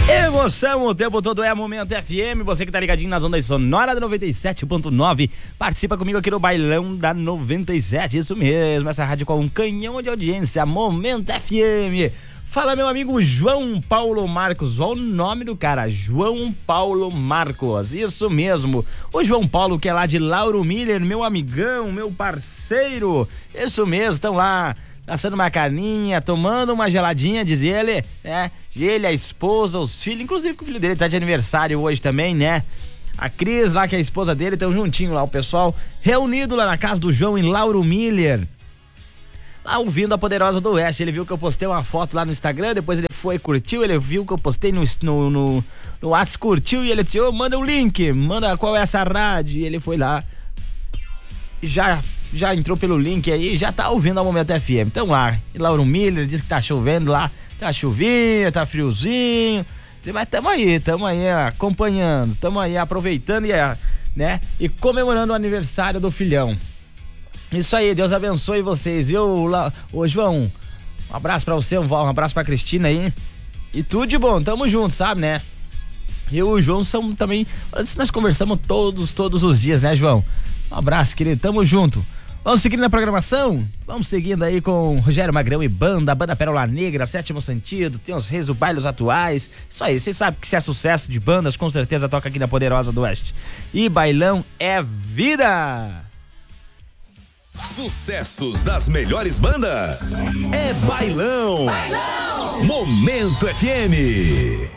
Emoção o tempo todo é Momento FM. Você que tá ligadinho nas ondas sonoras da 97.9, participa comigo aqui no Bailão da 97. Isso mesmo, essa rádio com um canhão de audiência, Momento FM. Fala, meu amigo João Paulo Marcos. Olha o nome do cara, João Paulo Marcos. Isso mesmo, o João Paulo, que é lá de Lauro Miller, meu amigão, meu parceiro. Isso mesmo, estão lá assando uma carninha, tomando uma geladinha, diz ele, né? Ele, a esposa, os filhos, inclusive que o filho dele tá de aniversário hoje também, né? A Cris lá, que é a esposa dele, estão juntinho lá, o pessoal reunido lá na casa do João em Lauro Miller, lá ouvindo a Poderosa do Oeste. Ele viu que eu postei uma foto lá no Instagram, depois ele foi, curtiu, ele viu que eu postei no WhatsApp, curtiu, e ele disse, manda o link, manda qual é essa rádio, e ele foi lá, já entrou pelo link aí, já tá ouvindo a Momento FM. Então lá, Lauro Miller diz que tá chovendo lá, tá chuvinha, tá friozinho, mas tamo aí acompanhando, tamo aí aproveitando né, e comemorando o aniversário do filhão. Isso aí, Deus abençoe vocês, viu, ô João? Um abraço pra você, um abraço pra Cristina aí, e tudo de bom, tamo junto, sabe, né? Eu e o João somos também, nós conversamos todos os dias, né, João? Um abraço, querido, tamo junto. Vamos seguindo na programação? Vamos seguindo aí com Rogério Magrão e banda Pérola Negra, Sétimo Sentido, tem os Reis do Baile, os atuais. Isso aí, vocês sabem que se é sucesso de bandas, com certeza toca aqui na Poderosa do Oeste. E bailão é vida! Sucessos das melhores bandas. É bailão. Momento FM.